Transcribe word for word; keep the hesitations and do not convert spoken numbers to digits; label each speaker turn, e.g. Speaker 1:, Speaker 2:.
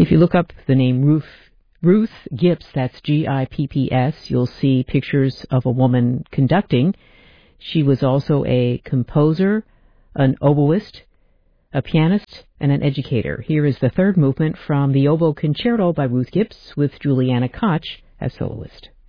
Speaker 1: If you look up the name Ruth Ruth Gipps, that's G I P P S, you'll see pictures of a woman conducting. She was also a composer, an oboist, a pianist, and an educator. Here is the third movement from the Oboe Concerto by Ruth Gipps with Juliana Koch as soloist.